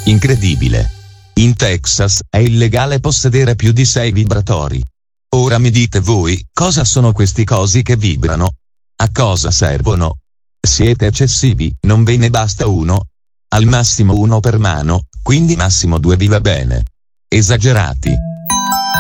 Incredibile. In Texas è illegale possedere più di 6 vibratori. Ora mi dite voi, cosa sono questi cosi che vibrano? A cosa servono? Siete eccessivi, non ve ne basta uno? Al massimo uno per mano, quindi massimo 2 vi va bene. Esagerati.